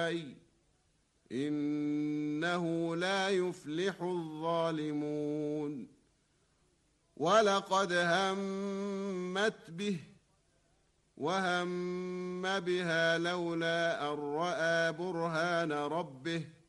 إنه لا يفلح الظالمون ولقد همت به وهم بها لولا أن رأى برهان ربه